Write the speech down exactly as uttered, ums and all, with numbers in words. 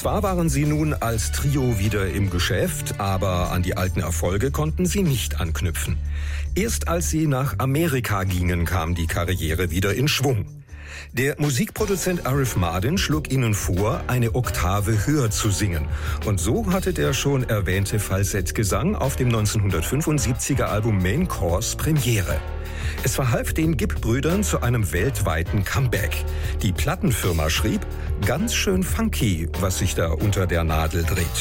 Zwar waren sie nun als Trio wieder im Geschäft, aber an die alten Erfolge konnten sie nicht anknüpfen. Erst als sie nach Amerika gingen, kam die Karriere wieder in Schwung. Der Musikproduzent Arif Mardin schlug ihnen vor, eine Oktave höher zu singen. Und so hatte der schon erwähnte Falsettgesang auf dem neunzehnhundertfünfundsiebziger Album Main Course Premiere. Es verhalf den Gibb-Brüdern zu einem weltweiten Comeback. Die Plattenfirma schrieb, ganz schön funky, was sich da unter der Nadel dreht.